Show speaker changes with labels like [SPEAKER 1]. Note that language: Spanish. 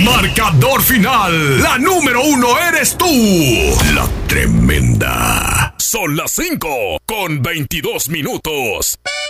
[SPEAKER 1] Marcador final. La número 1 eres tú. La Tremenda. Son las 5:22.